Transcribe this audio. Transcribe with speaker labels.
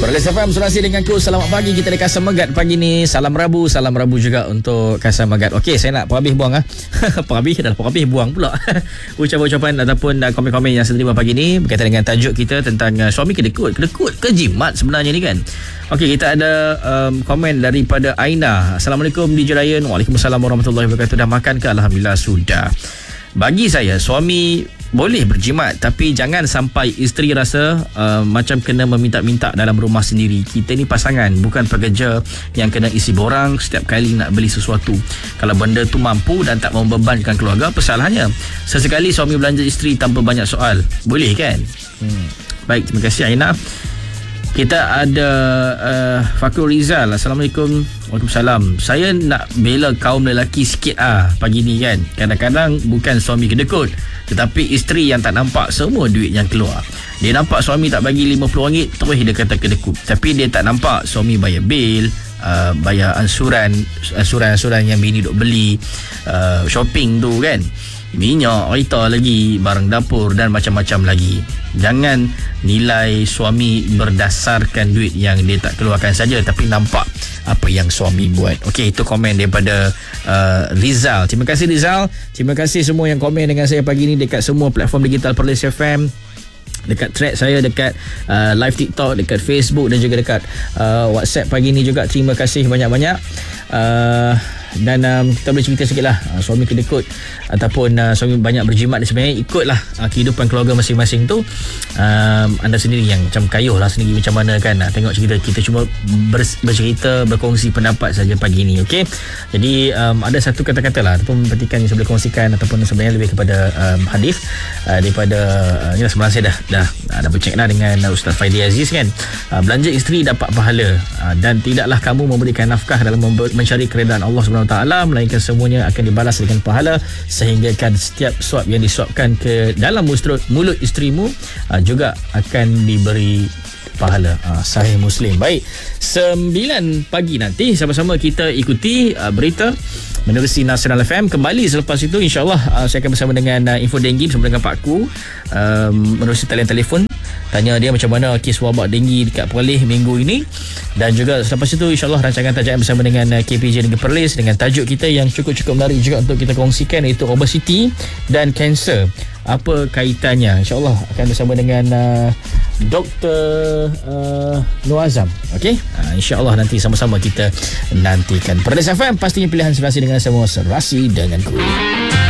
Speaker 1: Perlis FM Serasi denganku. Selamat pagi, kita di Kasar Megat pagi ni. Salam Rabu juga untuk Kasar Megat. Okey, saya nak Pak Habib buang Pak Habib buang pula ucapan-ucapan ataupun komen-komen yang saya terima pagi ni berkaitan dengan tajuk kita tentang suami kedekut ke jimat sebenarnya ni kan. Okey, kita ada komen daripada Aina. Assalamualaikum DJ Ryan. Waalaikumsalam warahmatullahi wabarakatuh. Dah makan ke? Alhamdulillah sudah. Bagi saya, suami boleh berjimat, tapi jangan sampai isteri rasa macam kena meminta-minta dalam rumah sendiri. Kita ni pasangan, bukan pekerja yang kena isi borang setiap kali nak beli sesuatu. Kalau benda tu mampu dan tak membebankan keluarga, apa salahnya? Sesekali suami belanja isteri tanpa banyak soal. Boleh kan? Baik, terima kasih Aina. Kita ada Fakul Rizal. Assalamualaikum. Waalaikumsalam. Saya nak bela kaum lelaki sikit pagi ni kan. Kadang-kadang bukan suami kedekut, tetapi isteri yang tak nampak semua duit yang keluar. Dia nampak suami tak bagi RM50, terus dia kata kedekut. Tapi dia tak nampak suami bayar bil, bayar ansuran yang bini duk beli, shopping tu kan, minyak, kereta lagi, barang dapur dan macam-macam lagi. Jangan nilai suami berdasarkan duit yang dia tak keluarkan saja, tapi nampak apa yang suami buat. Okey, itu komen daripada Rizal. Terima kasih Rizal. Terima kasih semua yang komen dengan saya pagi ni dekat semua platform digital Perlis FM, dekat thread saya, dekat live TikTok, dekat Facebook dan juga dekat WhatsApp pagi ni juga. Terima kasih banyak-banyak. Dan kita boleh cerita sikit lah, suami kedekut ataupun suami banyak berjimat, sebenarnya ikutlah kehidupan keluarga masing-masing tu. Anda sendiri yang macam kayuh lah sendiri macam mana kan. Tengok cerita kita cuma bercerita, berkongsi pendapat saja pagi ni. Okay, jadi ada satu kata-kata lah ataupun petikan yang saya boleh kongsikan, ataupun sebenarnya lebih kepada hadis daripada semalam saya dah bercakap lah dengan Ustaz Faidi Aziz kan. Belanja isteri dapat pahala, dan tidaklah kamu memberikan nafkah dalam mencari keredaan Allah SWT, melainkan semuanya akan dibalas dengan pahala, sehingga kan setiap suap yang disuapkan ke dalam mulut isterimu juga akan diberi pahala. Sahih Muslim. Baik, 9 pagi nanti sama-sama kita ikuti berita menerusi Nasional FM. Kembali selepas itu insyaAllah saya akan bersama dengan Info Denggi bersama dengan Pak Ku, menerusi talian telefon, tanya dia macam mana kes wabak denggi dekat Perlis minggu ini. Dan juga selepas itu insyaAllah rancangan tajaan bersama dengan KPJ Negeri Perlis dengan tajuk kita yang cukup menarik juga untuk kita kongsikan, iaitu obesiti dan kanser. Apa kaitannya? InsyaAllah akan bersama dengan Dr. Nur Azam. Okey, InsyaAllah nanti sama-sama kita nantikan. Perlis FM, pastinya pilihan serasi dengan semua, serasi denganku.